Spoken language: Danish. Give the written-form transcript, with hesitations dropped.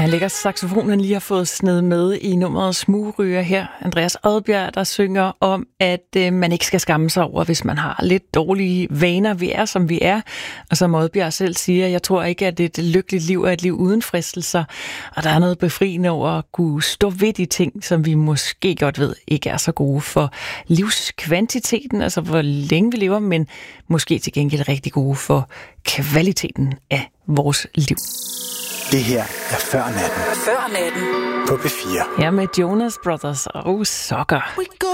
Ja, lækker saxofonen lige har fået sned med i nummeret Smugryger her. Andreas Odbjerg, der synger om, at man ikke skal skamme sig over, hvis man har lidt dårlige vaner. Vi er, som vi er. Og som Odbjerg selv siger, jeg tror ikke, at et lykkeligt liv er et liv uden fristelser. Og der er noget befriende over at kunne stå ved de ting, som vi måske godt ved ikke er så gode for livskvantiteten, altså hvor længe vi lever, men måske til gengæld rigtig gode for kvaliteten af vores liv. Det her er Før Natten. Før Natten. På P4. Ja, med Jonas Brothers og Sokker.